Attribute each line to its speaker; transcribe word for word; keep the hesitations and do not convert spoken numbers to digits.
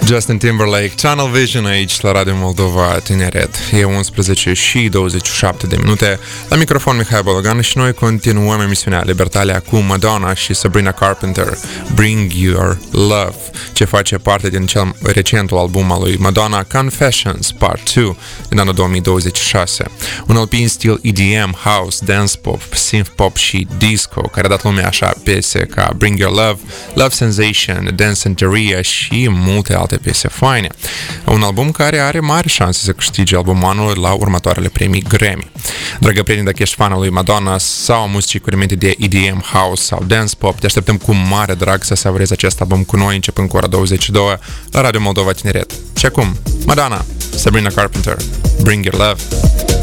Speaker 1: Justin Timberlake, Tunnel Vision aici la Radio Moldova Tineret. E unsprezece și douăzeci și șapte de minute. La microfon Mihai Bologan și noi continuăm emisiunea Libertalia cu Madonna și Sabrina Carpenter, Bring Your Love, ce face parte din cel recentul album al lui Madonna, Confessions Part doi, din anul două mii douăzeci și șase. Un L P în stil E D M, House, Dance Pop, Synth Pop și Disco, care a dat lumea așa piese ca Bring Your Love, Love Sensation, Dance Santeria și multe alte piese faine. Un album care are mari șanse să câștige albumul anului la următoarele premii Grammy. Dragă prieteni, dacă ești fan al lui Madonna sau muzicii cu elemente de E D M, House sau Dance Pop, te așteptăm cu mare drag să savurezi acest album cu noi începând cu ora douăzeci și doi la Radio Moldova Tineret. Și acum, Madonna, Sabrina Carpenter, Bring Your Love.